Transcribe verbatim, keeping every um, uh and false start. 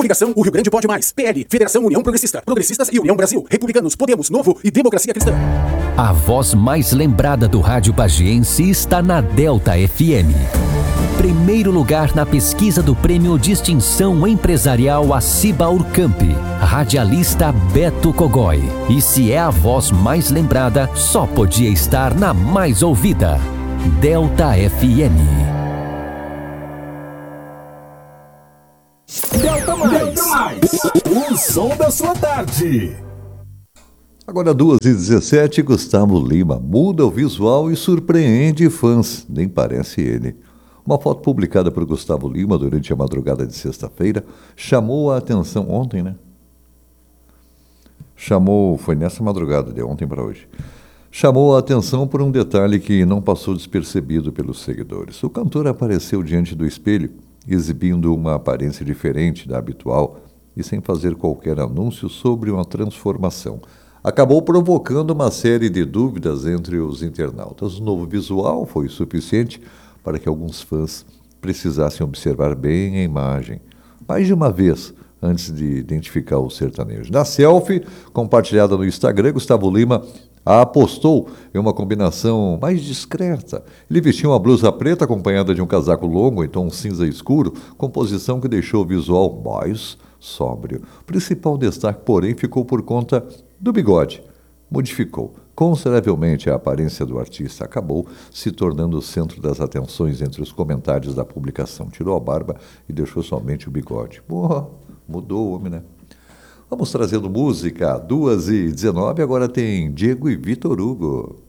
Coligação O Rio Grande Pode Mais. P L, Federação União Progressista, Progressistas e União Brasil, Republicanos, Podemos, Novo e Democracia Cristã. A voz mais lembrada do rádio bagiense está na Delta F M. Primeiro lugar na pesquisa do Prêmio Distinção Empresarial Aciba Urcamp. Radialista Beto Cogói. E se é a voz mais lembrada, só podia estar na mais ouvida. Delta F M. Delta Mais. Delta Mais. O som da sua tarde. Agora duas e dezessete, Gustavo Lima muda o visual e surpreende fãs, nem parece ele. Uma foto publicada por Gustavo Lima durante a madrugada de sexta-feira chamou a atenção, ontem, né? Chamou, foi nessa madrugada, de ontem para hoje. Chamou a atenção por um detalhe que não passou despercebido pelos seguidores. O cantor apareceu diante do espelho, exibindo uma aparência diferente da habitual e sem fazer qualquer anúncio sobre uma transformação. Acabou provocando uma série de dúvidas entre os internautas. O novo visual foi suficiente para que alguns fãs precisassem observar bem a imagem, mais de uma vez, antes de identificar o sertanejo. Na selfie, compartilhada no Instagram, Gustavo Lima a apostou em uma combinação mais discreta. Ele vestiu uma blusa preta acompanhada de um casaco longo em tom cinza escuro, composição que deixou o visual mais sóbrio. O principal destaque, porém, ficou por conta do bigode. Modificou consideravelmente a aparência do artista, acabou se tornando o centro das atenções entre os comentários da publicação. Tirou a barba e deixou somente o bigode. Porra, mudou o homem, né? Vamos trazendo música, duas e dezenove, agora tem Diego e Vitor Hugo.